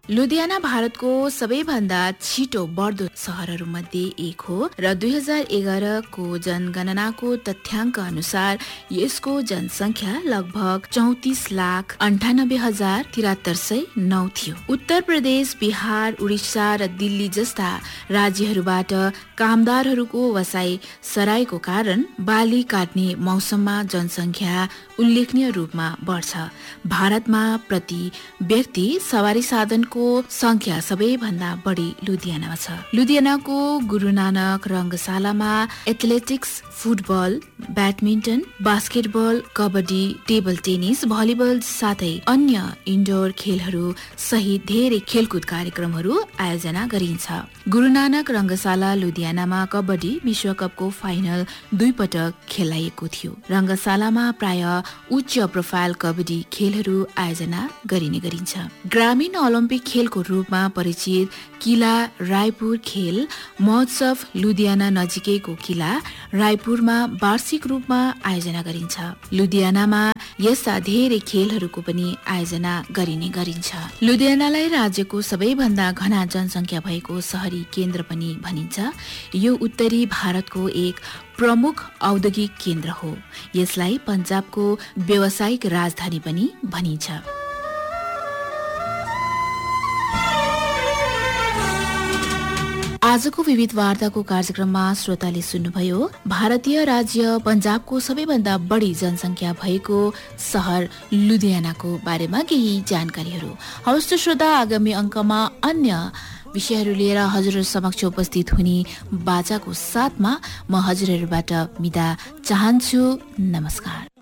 लुधियाना भारतको सबैभन्दा छिटो बढ्दो सहरहरूमध्ये एक हो र 2011 को जनगणनाको तथ्याङ्क अनुसार यसको जनसङ्ख्या लगभग 34,98,7309 थियो। उत्तर प्रदेश, बिहार, उडिसा र दिल्ली जस्ता राज्यहरूबाट कामदारहरूको वसाई सराईको कारण बाली काट्ने मौसममा जनसङ्ख्या उल्लेखनीय रूपमा बढ्छ। भारतमा प्रति व्यक्ति सवारी साधनको संख्या सबैभन्दा बढी लुधियानामा छ। लुधियानाको Guru Nanak रंगशालामा athletics, football, badminton, basketball, kabaddi, table tennis, volleyball साथै अन्य इन्डोर खेलहरू सहित धेरै खेलकुद कार्यक्रमहरू आयोजना गरिन्छ। गुरु नानक रंगशाला लुधियानामा कबड्डी विश्वकपको फाइनल 2 पटक खेलाइएको थियो। रंगशालामा प्राय उच्च प्रोफाइल कबड्डी खेलहरू आयोजना गरिने गरिन्छ। ग्रामीण ओलम्पिक खेलको रूपमा परिचित किला रायपुर खेल महोत्सव लुधियाना नजिकैको किला रायपुरमा वार्षिक रूपमा आयोजना गरिन्छ। लुधियानामा यस्ता धेरै खेलहरूको पनि आयोजना गरिने गरिन्छ। लुधियानालाई राज्यको सबैभन्दा घना जनसङ्ख्या भएको शहरी केन्द्र पनि भनिन्छ। यो उत्तरी भारतको एक प्रमुख औद्योगिक केन्द्र हो। यसलाई पञ्जाबको व्यावसायिक राजधानी पनि भनिन्छ। आजको विविध वार्ताको कार्यक्रममा श्रोताले सुन्नुभयो भारतीय राज्य पञ्जाबको सबैभन्दा बढी जनसङ्ख्या भएको सहर लुधियानाको बारेमा केही जानकारीहरू। हवस् त श्रोता, आगामी अङ्कमा अन्य विषयहरू लिएर हजुर समक्ष उपस्थित हुने बाचाको साथमा म हजुरहरूबाट बिदा चाहन्छु। नमस्कार।